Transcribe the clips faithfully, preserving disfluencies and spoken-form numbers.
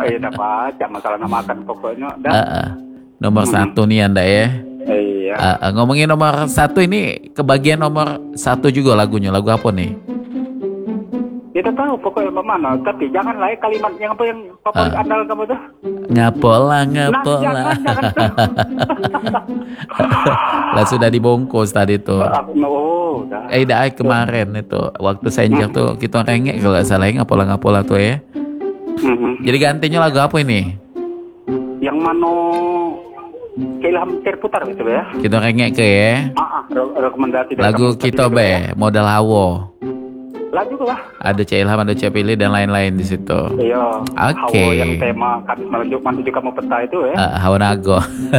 Iya dapat, jangan masalah nama makan pokoknya. Dah. Uh, uh. Nomor hmm. satu nih Anda ya. Iya. Uh, uh, ngomongin nomor satu ini, kebagian nomor satu juga lagunya. Lagu apa nih? Kita tahu pokoknya mana, tapi jangan lah kalimat yang apa yang favorit uh. andal kamu tuh. Ngapola, ngapola. Nah, jangan, jangan. Lah sudah dibungkus tadi tuh. Oh, udah. Eh, dah kemarin itu waktu senjak hmm. tuh kita rengek kalau nggak salah ngapola ngapola tuh ya. Hmm. Jadi gantinya lagu apa ini? Yang mana Ilham terputar gitu ya? Kita rengek ke ya. Ah, ah rekomendasi. Lagu kita be, modal hawo. Lagu lah. Ada Cik Ilham, ada Cik Pilih dan lain-lain di situ. Iya. Oke. Okay. Yang tema kan menuju menuju kamu peta itu ya. Uh, hawa nago.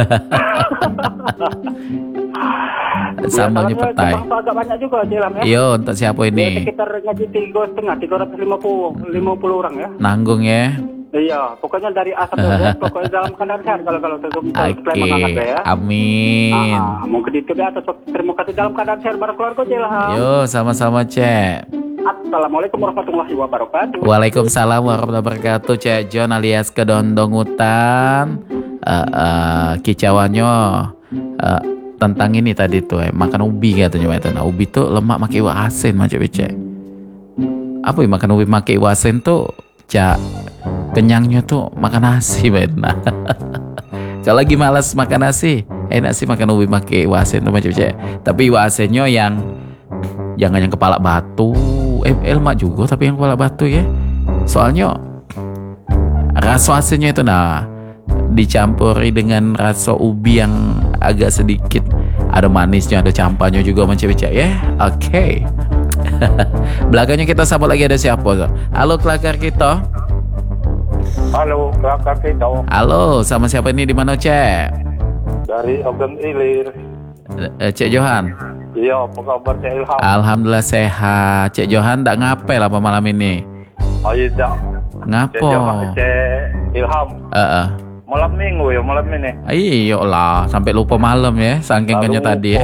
Sambalnya petai. Agak banyak juga Cik Ilham ya. Iya, untuk siapa ini? Ya, sekitar ngaji tiga setengah, tiga ratus lima puluh, lima puluh orang ya. Nanggung ya. Iya, pokoknya dari asap ya, pokoknya dalam keadaan sehat kalau kalau terus Oke. Ya. Amin. Ah, mungkin itu dia atas terima kasih dalam keadaan sehat bareng keluarga Cik Ilham. Yo, sama-sama Cek. Assalamualaikum warahmatullahi wabarakatuh. Waalaikumsalam warahmatullahi wabarakatuh. Cek John alias Kedondong Hutan. Uh, uh, kicauannya uh, tentang ini tadi tuh eh, makan ubi katanya itu. Nah, ubi tuh lemak makai iwa asin macam Cek. Apa ya makan ubi makai iwa asin tuh? Cak kenyangnya tuh makan nasi benar. Kalau lagi malas makan nasi, enak sih makan ubi pakai iwa asin tuh macam Cek. Tapi iwa asinnya yang jangan yang kepala batu. Eh, lemak juga tapi yang kepala batu ya. Soalnya rasa asinnya itu nah dicampuri dengan rasa ubi yang agak sedikit ada manisnya, ada campanya juga macam Cek ya. Oke. Okay. Belakangnya kita sambut lagi ada siapa? Halo kelakar kita. Halo kelakar kita. Halo, sama siapa ini di mana Cek? Dari Ogan Ilir. Uh, Cek Johan. Iya, apa kabar Cek Ilham? Alhamdulillah sehat. Cek Johan tak ngapel apa malam ini? Oh iya tak. Ngapo? Cek Johan, Cek Ilham. Uh, uh. Malam minggu ya malam ini. Iya lah, sampai lupa malam ya, saking kenyang tadi ya.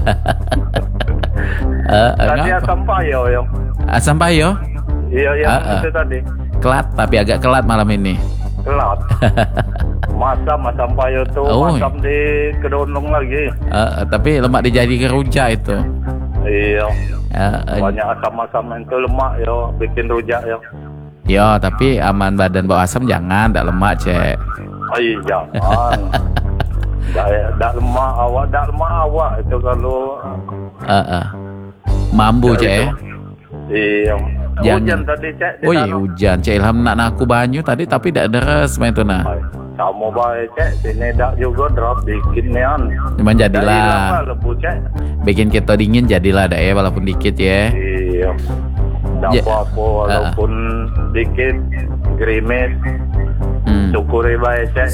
uh, uh, tadi asam payo ya. Asam payo? Iya iya uh, uh. itu tadi. Kelat tapi agak kelat malam ini. Kelat. Masam masam payo tuh oh. Masam di kedondong lagi. Uh, tapi lemak dijadikan rujak itu. Iya. Uh, uh. Banyak asam-asam itu lemak yo, bikin rujak yo. Ya, tapi aman badan bawa asam jangan, tak lemak Cek. Oh iya jangan. Dak lemak awak, dak lemak awak itu kalau. Uh, uh. Mambu Cek. Iya. Hujan tadi Cek. Oh iya hujan. Cek Ilham nak naku banyu tadi tapi tak deres main tu nah. Kamu baik Cek, sini dak juga drop bikin nian. Cuman jadilah. Lebu, Cek. Bikin kita dingin jadilah dak ya walaupun dikit ya. Iya. Tak ja, apa-apa walaupun uh, dikit gerimis. Hmm. Syukuri baik Cek.